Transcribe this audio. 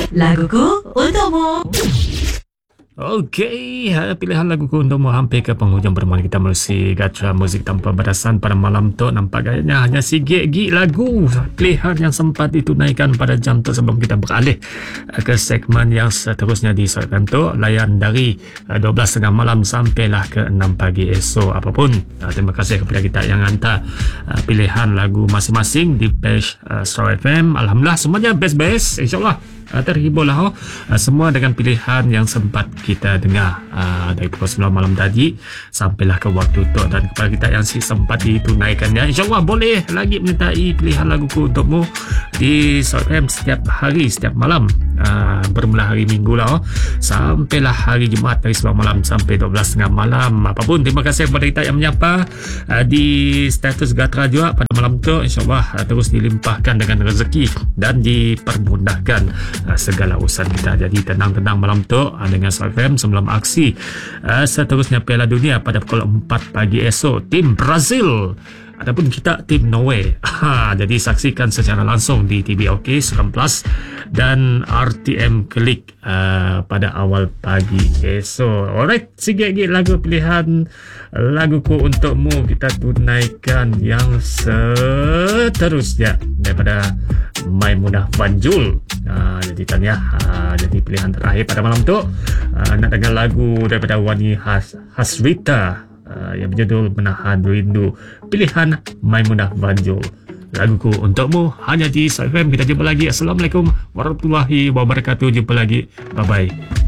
laguku untukmu. Okey, pilihan laguku untukmu hampir ke penghujung pertemuan kita melalui Gatra Muzik Tanpa Batasan pada malam tu. Nampak gayanya hanya sikit lagi lagu pilihan yang sempat ditunaikan pada jam tu sebelum kita beralih ke segmen yang seterusnya di Surat Kantor. Layan dari 12.30 malam sampailah ke 6 pagi esok. Apapun, terima kasih kepada kita yang hantar pilihan lagu masing-masing di page Surat FM. Alhamdulillah semuanya best-best, insyaAllah. Terhiburlah semua dengan pilihan yang sempat kita dengar dari pukul 9 malam tadi sampailah ke waktu tu. Dan kepada kita yang sempat ditunaikannya, insyaAllah boleh lagi menyertai pilihan laguku untukmu di SOFM setiap hari, setiap malam, bermula hari Minggu lah sampailah hari Jumaat dari 9 malam sampai 12.30 malam. Apapun, terima kasih kepada kita yang menyapa di status Gatra juga pada malam tu. InsyaAllah terus dilimpahkan dengan rezeki dan dipermudahkan segala urusan kita. Jadi tenang-tenang malam tu dengan SOFM sebelum aksi seterusnya Piala Dunia pada pukul 4 pagi esok. Tim Brazil ataupun kita tim Norway. Jadi saksikan secara langsung di TVOK Sukan Plus dan RTM Klik pada awal pagi esok. Alright, sikit lagi lagu pilihan laguku untukmu kita tunaikan yang seterusnya daripada Maimunah Vanjul. Jadi tanya, jadi pilihan terakhir pada malam tu nak dengar lagu daripada Wani Hasrita yang berjudul Menahan Rindu, pilihan Maimunah Vanjul. Laguku untukmu hanya di SOFM. Kita jumpa lagi. Assalamualaikum warahmatullahi wabarakatuh. Jumpa lagi. Bye bye.